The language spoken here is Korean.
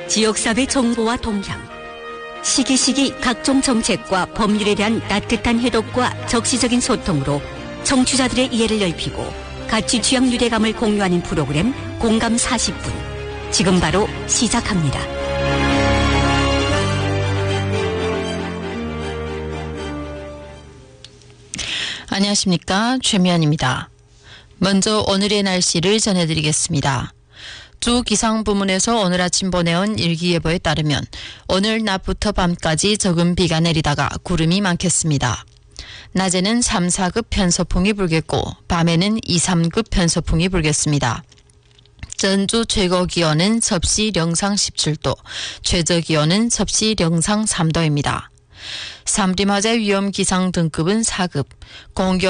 지역사회 정보와 동향, 시기시기 각종 정책과 법률에 대한 따뜻한 해독과 적시적인 소통으로 청취자들의 이해를 넓히고 가치 취향 유대감을 공유하는 프로그램 공감 40분. 지금 바로 시작합니다. 안녕하십니까, 최미연입니다. 먼저 오늘의 날씨를 전해드리겠습니다. 주 기상부문에서 오늘 아침 보내온 일기예보에 따르면 오늘 낮부터 밤까지 적은 비가 내리다가 구름이 많겠습니다. 낮에는 3, 4급 편서풍이 불겠고 밤에는 2, 3급 편서풍이 불겠습니다. 전주 최고 기온은 섭씨 영상 17도, 최저 기온은 섭씨 영상 3도입니다. 삼림화재 위험 기상 등급은 4급, 공기